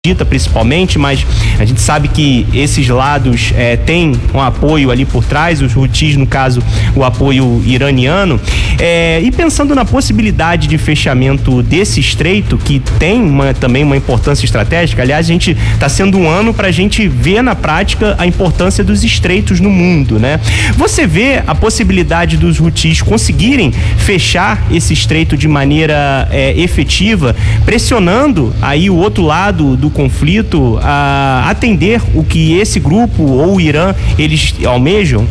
principalmente, mas a gente sabe que esses lados têm um apoio ali por trás, os Houthis, no caso, o apoio iraniano, e pensando na possibilidade de fechamento desse estreito, que tem também uma importância estratégica. Aliás, a gente está sendo um ano para a gente ver na prática a importância dos estreitos no mundo, né? Você vê a possibilidade dos Houthis conseguirem fechar esse estreito de maneira efetiva, pressionando aí o outro lado do conflito a atender o que esse grupo ou o Irã eles almejam?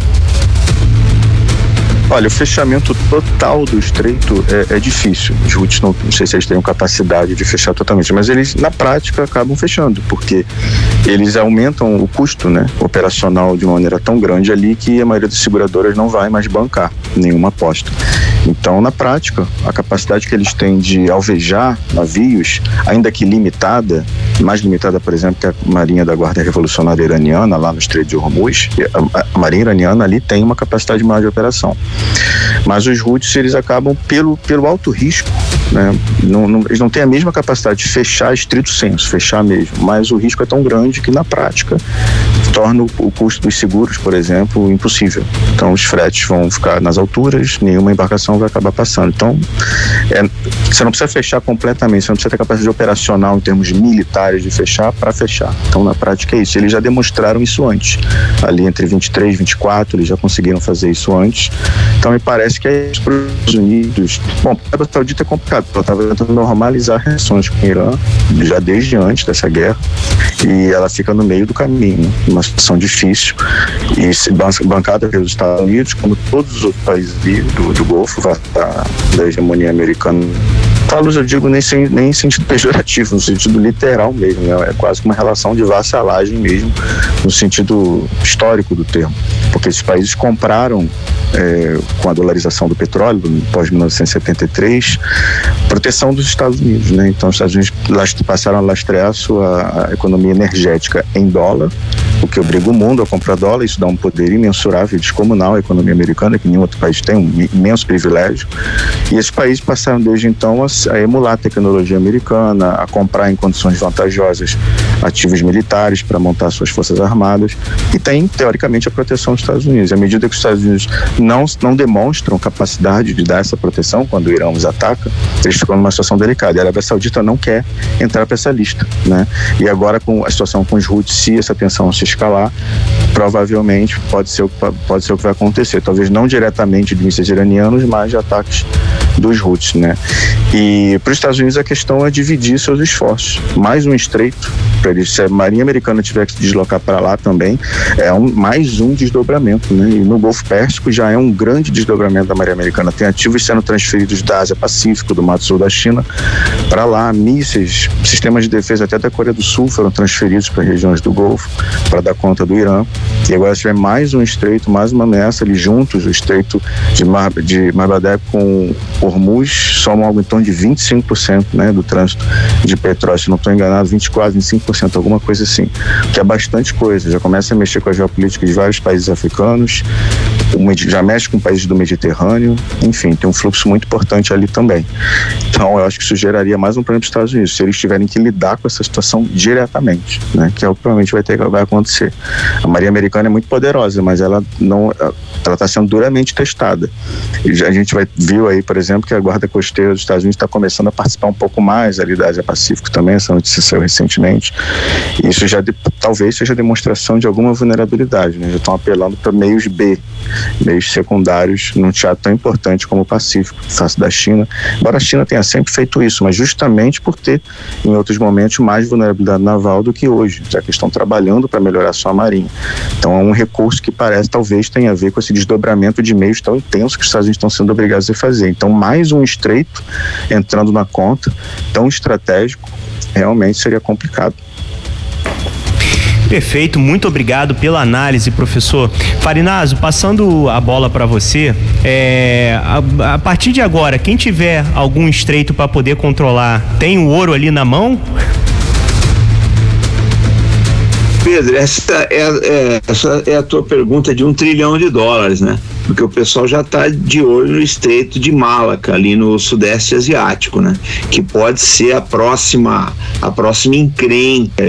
Olha, o fechamento total do estreito é difícil. Os Houthis não sei se eles têm capacidade de fechar totalmente, mas eles, na prática, acabam fechando, porque eles aumentam o custo, né, operacional de uma maneira tão grande ali que a maioria das seguradoras não vai mais bancar nenhuma aposta. Então, na prática, a capacidade que eles têm de alvejar navios, ainda que limitada, mais limitada, por exemplo, que a Marinha da Guarda Revolucionária Iraniana, lá no Estreito de Hormuz, a Marinha Iraniana ali tem uma capacidade maior de operação. Mas os Houthis, eles acabam pelo alto risco, né? Eles não têm a mesma capacidade de fechar estrito senso, fechar mesmo, mas o risco é tão grande que na prática torna o custo dos seguros, por exemplo, impossível. Então os fretes vão ficar nas alturas, nenhuma embarcação vai acabar passando. Então você não precisa fechar completamente, você não precisa ter capacidade operacional em termos militares de fechar para fechar. Então na prática é isso, eles já demonstraram isso antes, ali entre 23 e 24 eles já conseguiram fazer isso antes. Então me parece que é isso para os Estados Unidos. Bom, a Arábia Saudita é complicado, ela estava tentando normalizar relações com o Irã já desde antes dessa guerra, e ela fica no meio do caminho, né? Uma situação difícil, e se bancada pelos Estados Unidos, como todos os outros países do Golfo, da hegemonia americana. Falo, eu digo, nem em sentido pejorativo, no sentido literal mesmo, né? É quase uma relação de vassalagem mesmo, no sentido histórico do termo, porque esses países compraram com a dolarização do petróleo pós-1973, proteção dos Estados Unidos, né? Então os Estados Unidos passaram a lastrear a sua economia energética em dólar, o que obriga o mundo a comprar dólar. Isso dá um poder imensurável e descomunal à economia americana, que nenhum outro país tem, um imenso privilégio. E esses países passaram desde então a emular a tecnologia americana, a comprar em condições vantajosas ativos militares para montar suas forças armadas, e tem, teoricamente, a proteção dos Estados Unidos. À medida que os Estados Unidos não demonstram capacidade de dar essa proteção quando o Irã os ataca, eles ficam numa situação delicada. E a Arábia Saudita não quer entrar para essa lista, né? E agora, com a situação com os Houthis, se essa tensão se escalar, provavelmente pode ser o que vai acontecer. Talvez não diretamente de mísseis iranianos, mas de ataques dos Houthis, né? E para os Estados Unidos a questão é dividir seus esforços. Mais um estreito, para eles, se a Marinha Americana tiver que se deslocar para lá também, mais um desdobramento, né? E no Golfo Pérsico já é um grande desdobramento da Marinha Americana. Tem ativos sendo transferidos da Ásia Pacífico, do Mar Sul da China, para lá. Mísseis, sistemas de defesa até da Coreia do Sul foram transferidos para regiões do Golfo para dar conta do Irã. E agora se tiver mais um estreito, mais uma ameaça ali juntos, o estreito de Marbadeb com Hormuz somam algo em torno de 25%, né, do trânsito de petróleo, se não estou enganado, 24%, 25%, alguma coisa assim, que é bastante coisa. Já começa a mexer com a geopolítica de vários países africanos, já mexe com países do Mediterrâneo, enfim, tem um fluxo muito importante ali também. Então eu acho que isso geraria mais um problema para os Estados Unidos, se eles tiverem que lidar com essa situação diretamente, né, que é o que provavelmente vai acontecer. A Marinha Americana é muito poderosa, mas ela está sendo duramente testada. E a gente viu aí, por exemplo, que a Guarda Costeira dos Estados Unidos está começando a participar um pouco mais ali da Ásia Pacífico também, essa notícia saiu recentemente. Isso já talvez seja demonstração de alguma vulnerabilidade, né? Já estão apelando para meios B, meios secundários num teatro tão importante como o Pacífico, face da China. Embora a China tenha sempre feito isso, mas justamente por ter, em outros momentos, mais vulnerabilidade naval do que hoje, já que estão trabalhando para melhorar a sua marinha. Então é um recurso que talvez tenha a ver com esse desdobramento de meios tão intenso que os Estados Unidos estão sendo obrigados a fazer. Então mais um estreito entrando na conta, tão estratégico, realmente seria complicado. Perfeito, muito obrigado pela análise, professor. Farinazo, passando a bola para você, a partir de agora, quem tiver algum estreito para poder controlar, tem o ouro ali na mão? Pedro, essa é a tua pergunta de $1 trilhão, né? porque o pessoal já está de olho no Estreito de Malaca, ali no Sudeste Asiático, né? Que pode ser a próxima encrenca